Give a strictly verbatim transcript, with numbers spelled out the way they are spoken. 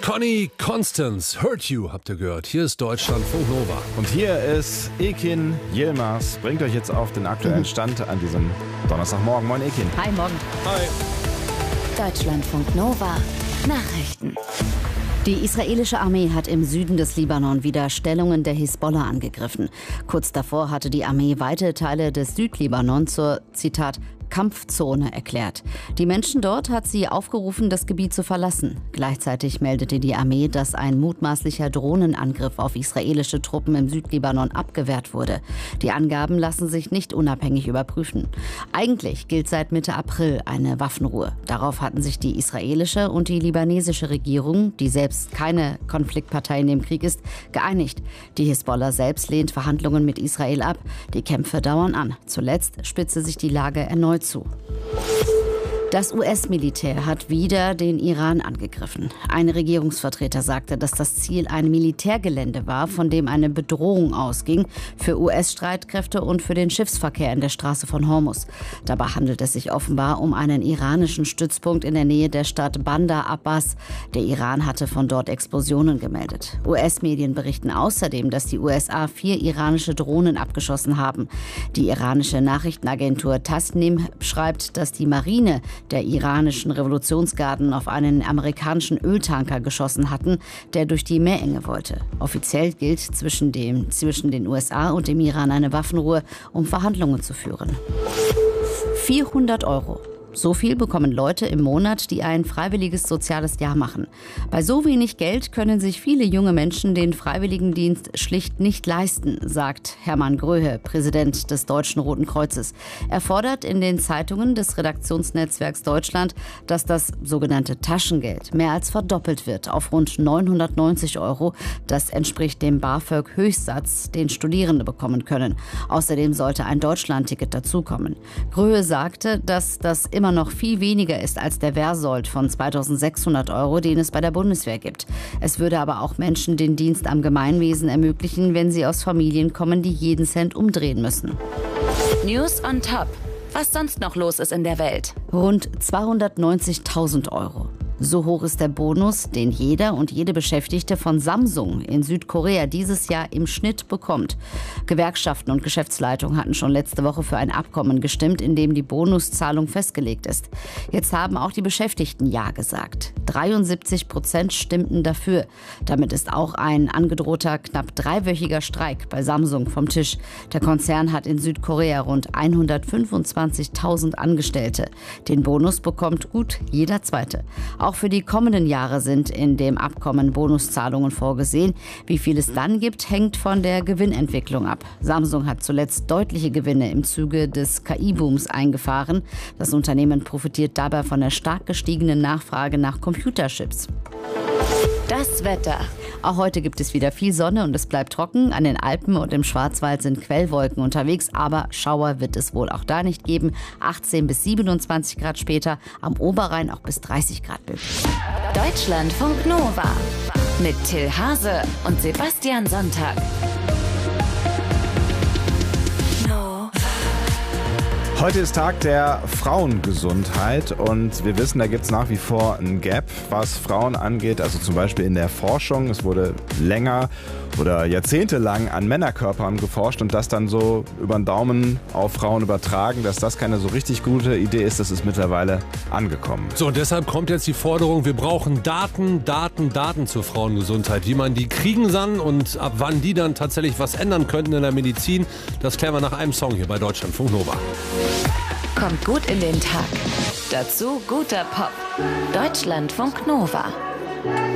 Connie Constance, Hurt You, habt ihr gehört. Hier ist Deutschlandfunk Nova. Und hier ist Ekin Yilmaz. Bringt euch jetzt auf den aktuellen Stand an diesem Donnerstagmorgen. Moin Ekin. Hi, morgen. Hi. Deutschlandfunk Nova. Nachrichten. Die israelische Armee hat im Süden des Libanon wieder Stellungen der Hisbollah angegriffen. Kurz davor hatte die Armee weite Teile des Südlibanon zur, Zitat, Kampfzone erklärt. Die Menschen dort hat sie aufgerufen, das Gebiet zu verlassen. Gleichzeitig meldete die Armee, dass ein mutmaßlicher Drohnenangriff auf israelische Truppen im Südlibanon abgewehrt wurde. Die Angaben lassen sich nicht unabhängig überprüfen. Eigentlich gilt seit Mitte April eine Waffenruhe. Darauf hatten sich die israelische und die libanesische Regierung, die selbst keine Konfliktpartei in dem Krieg ist, geeinigt. Die Hisbollah selbst lehnt Verhandlungen mit Israel ab. Die Kämpfe dauern an. Zuletzt spitzte sich die Lage erneut zu. Das U S-Militär hat wieder den Iran angegriffen. Ein Regierungsvertreter sagte, dass das Ziel ein Militärgelände war, von dem eine Bedrohung ausging für U S-Streitkräfte und für den Schiffsverkehr in der Straße von Hormuz. Dabei handelt es sich offenbar um einen iranischen Stützpunkt in der Nähe der Stadt Bandar Abbas. Der Iran hatte von dort Explosionen gemeldet. U S-Medien berichten außerdem, dass die U S A vier iranische Drohnen abgeschossen haben. Die iranische Nachrichtenagentur Tasnim schreibt, dass die Marine der iranischen Revolutionsgarden auf einen amerikanischen Öltanker geschossen hatten, der durch die Meerenge wollte. Offiziell gilt zwischen, dem, zwischen den U S A und dem Iran eine Waffenruhe, um Verhandlungen zu führen. vierhundert Euro. So viel bekommen Leute im Monat, die ein freiwilliges soziales Jahr machen. Bei so wenig Geld können sich viele junge Menschen den Freiwilligendienst schlicht nicht leisten, sagt Hermann Gröhe, Präsident des Deutschen Roten Kreuzes. Er fordert in den Zeitungen des Redaktionsnetzwerks Deutschland, dass das sogenannte Taschengeld mehr als verdoppelt wird auf rund neunhundertneunzig Euro. Das entspricht dem BAföG-Höchstsatz, den Studierende bekommen können. Außerdem sollte ein Deutschlandticket dazukommen. Gröhe sagte, dass das immer noch viel weniger ist als der Wehrsold von zweitausendsechshundert Euro, den es bei der Bundeswehr gibt. Es würde aber auch Menschen den Dienst am Gemeinwesen ermöglichen, wenn sie aus Familien kommen, die jeden Cent umdrehen müssen. News on top. Was sonst noch los ist in der Welt? Rund zweihundertneunzigtausend Euro. So hoch ist der Bonus, den jeder und jede Beschäftigte von Samsung in Südkorea dieses Jahr im Schnitt bekommt. Gewerkschaften und Geschäftsleitung hatten schon letzte Woche für ein Abkommen gestimmt, in dem die Bonuszahlung festgelegt ist. Jetzt haben auch die Beschäftigten Ja gesagt. dreiundsiebzig Prozent stimmten dafür. Damit ist auch ein angedrohter knapp dreiwöchiger Streik bei Samsung vom Tisch. Der Konzern hat in Südkorea rund hundertfünfundzwanzigtausend Angestellte. Den Bonus bekommt gut jeder Zweite. Auch für die kommenden Jahre sind in dem Abkommen Bonuszahlungen vorgesehen. Wie viel es dann gibt, hängt von der Gewinnentwicklung ab. Samsung hat zuletzt deutliche Gewinne im Zuge des K I-Booms eingefahren. Das Unternehmen profitiert dabei von der stark gestiegenen Nachfrage nach Computerchips. Das Wetter. Auch heute gibt es wieder viel Sonne und es bleibt trocken. An den Alpen und im Schwarzwald sind Quellwolken unterwegs, aber Schauer wird es wohl auch da nicht geben. achtzehn bis siebenundzwanzig Grad später, am Oberrhein auch bis dreißig Grad möglich. Deutschlandfunk Nova mit Till Hase und Sebastian Sonntag. Heute ist Tag der Frauengesundheit und wir wissen, da gibt es nach wie vor ein Gap, was Frauen angeht, also zum Beispiel in der Forschung. Es wurde länger oder jahrzehntelang an Männerkörpern geforscht und das dann so über den Daumen auf Frauen übertragen, dass das keine so richtig gute Idee ist, das ist mittlerweile angekommen. So, und deshalb kommt jetzt die Forderung, wir brauchen Daten, Daten, Daten zur Frauengesundheit. Wie man die kriegen kann und ab wann die dann tatsächlich was ändern könnten in der Medizin, das klären wir nach einem Song hier bei Deutschlandfunk Nova. Kommt gut in den Tag. Dazu guter Pop. Deutschlandfunk Nova.